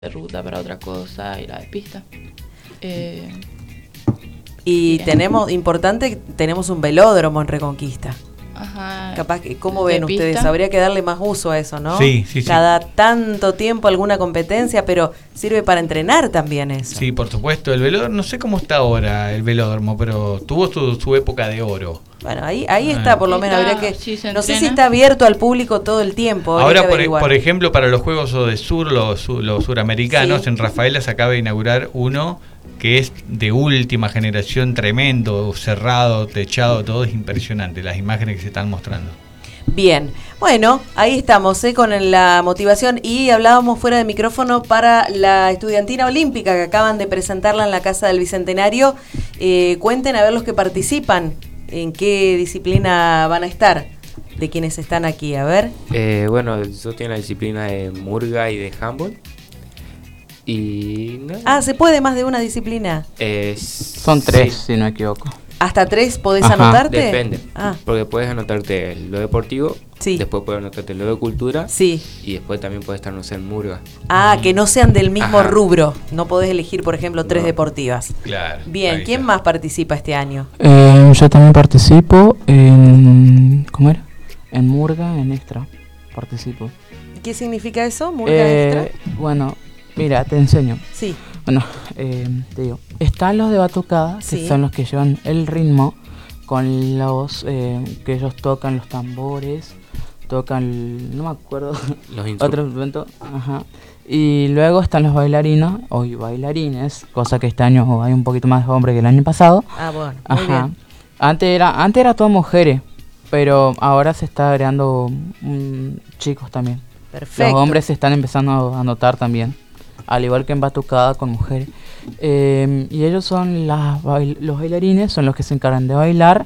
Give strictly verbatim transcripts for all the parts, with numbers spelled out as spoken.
de ruta para otra cosa y la de pista. Eh, y bien. tenemos, importante, tenemos un velódromo en Reconquista. Ajá. Capaz que, ¿cómo de ven pista. ustedes? Habría que darle más uso a eso, ¿no? Sí, sí, sí. Cada tanto tiempo alguna competencia, pero sirve para entrenar también eso. Sí, por supuesto. El velódromo, no sé cómo está ahora el velódromo, pero tuvo su, su época de oro. Bueno, ahí ahí Ah. está, por lo menos Está- habría que... sí, se no sé si entrena. está abierto al público todo el tiempo. habría Ahora, que por, averiguar. por ejemplo, para los Juegos de Sur, los, su- los suramericanos, Sí. en Rafaela se acaba de inaugurar uno que es de última generación, tremendo, cerrado, techado, todo es impresionante, las imágenes que se están mostrando. Bien, bueno, ahí estamos ¿eh? con la motivación y hablábamos fuera de micrófono para la estudiantina olímpica que acaban de presentarla en la Casa del Bicentenario. Eh, cuenten a ver los que participan, en qué disciplina van a estar, de quienes están aquí, a ver. Eh, bueno, yo tengo la disciplina de murga y de handball. Y nada. Ah, ¿se puede más de una disciplina? Eh, Son tres, sí, si no me equivoco. ¿Hasta tres podés Ajá. anotarte? depende. Ah, Porque puedes anotarte lo deportivo, Sí. después puedes anotarte lo de cultura sí. y después también puedes estar, no sé, en murga. Ah, que no sean del mismo Ajá. rubro. No podés elegir, por ejemplo, tres No. deportivas. Claro. Bien, ahí ¿quién está. más participa este año? Eh, yo también participo en... ¿Cómo era? En Murga, en Extra. Participo. ¿Qué significa eso? ¿Murga Eh, extra? bueno, mira, te enseño. Sí. Bueno, eh, te digo. Están los de batucada, que Sí. son los que llevan el ritmo con los... Eh, que ellos tocan los tambores, tocan... No me acuerdo... Los instru- Otro instrumento, ajá. Y luego están los bailarinos, o bailarines, cosa que este año hay un poquito más de hombres que el año pasado. Ah, bueno, muy Ajá. bien. Antes era, antes era todo mujeres, pero ahora se está agregando mm, chicos también. Perfecto. Los hombres se están empezando a notar también, al igual que en batucada con mujeres. Eh, y ellos son las bail- los bailarines, son los que se encargan de bailar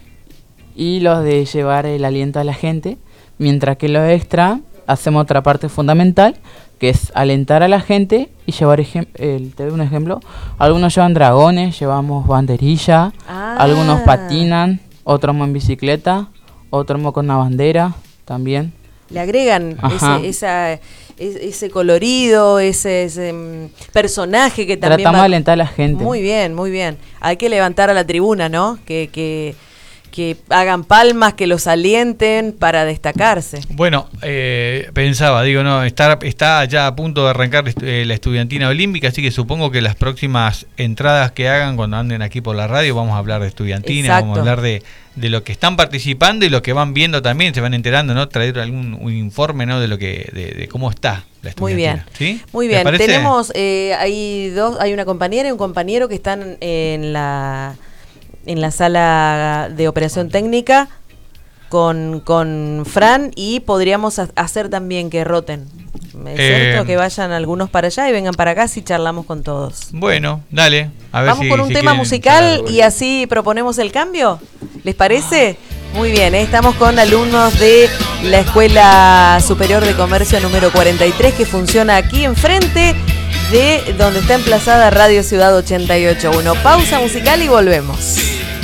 y los de llevar el aliento a la gente, mientras que los extra hacemos otra parte fundamental, que es alentar a la gente y llevar, ejem- el, te doy un ejemplo, algunos llevan dragones, llevamos banderilla, Ah. algunos patinan, otros van en bicicleta, otros van con una bandera también. Le agregan Ajá. ese, esa, es- ese colorido, ese, ese, mm, personaje que también Tratamos va- de alentar a la gente. Muy bien, muy bien. Hay que levantar a la tribuna, ¿no? Que, que, que hagan palmas, que los alienten para destacarse. Bueno, eh, pensaba, digo, no, está, está ya a punto de arrancar estu- eh, la estudiantina olímpica, así que supongo que las próximas entradas que hagan cuando anden aquí por la radio vamos a hablar de estudiantina, Exacto. vamos a hablar de, de lo que están participando y lo que van viendo también, se van enterando, ¿no? Traer algún un informe, ¿no? De lo que, de, de cómo está la Muy estudiantina. bien. ¿Sí? Muy ¿Les bien. parece? Tenemos, eh, hay dos, hay una compañera y un compañero que están en la en la sala de operación técnica con, con Fran y podríamos ha- hacer también que roten. ¿Es Eh, cierto? Que vayan algunos para allá y vengan para acá si charlamos con todos. Bueno, dale. A ver Vamos si, con un si tema quieren musical charlar. y así proponemos el cambio. ¿Les parece? Muy bien, ¿eh? Estamos con alumnos de la Escuela Superior de Comercio número cuarenta y tres que funciona aquí enfrente de donde está emplazada Radio Ciudad ochenta y ocho punto uno. Pausa musical y volvemos.